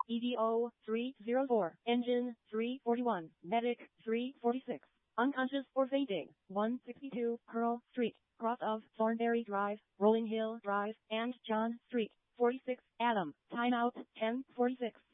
EDO 304, engine 341, medic 346, unconscious or fainting, 162 Pearl Street, cross of Thornberry Drive, Rolling Hill Drive, and John Street, 46, Adam, timeout 10:46.